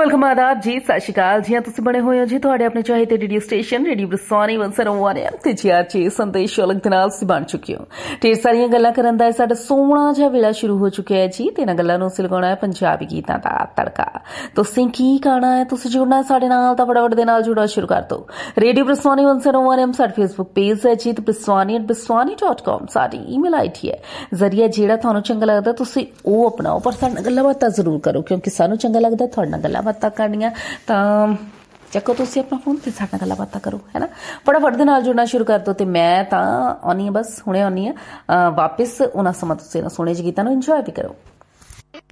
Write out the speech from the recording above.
Welcome आदाब जी, सत श्री अकाल जी। तुसीं बने हुए हो जी तुहाडे अपने चाहते रेडियो स्टेशन रेडियो बरसानी 101 ते जी आज संदेश अलग दे नाल तुसीं बन चुके हो। ढेर सारियां गल्लां करन दा साडा सोहना जिहा वेला शुरू हो चुका है जी। ते इन्हां गल्लां नूं असीं लगाउणा है पंजाबी गीतां दा तड़का। तुसीं की गाना है, तुसीं जुड़ना है साडे नाल तां फटाफट दे नाल जुड़ना शुरू कर दो। रेडियो बरसानी 101 साडा फेसबुक पेज है जी, ते brswani@brswani.com साडी ईमेल आईडी है। जरिया जेड़ा तुहानूं चंगा लगदा तुसीं ओह अपनाओ, पर साडे नाल गल्लां बातां जरूर करो क्योंकि सानूं चंगा लगदा तुहाडे नाल गल्लां बातां करनियां। तां चक्को तुसीं अपना फोन ते साडे नाल गल्लां बातां करो, है ना। फटाफट दे नाल जुड़ना शुरू कर दो। ते मैं तां आनी बस हुणे आनी वापस उन्हां समां तुसीं सोहणे जे गीतां नूं इंजॉय भी करो।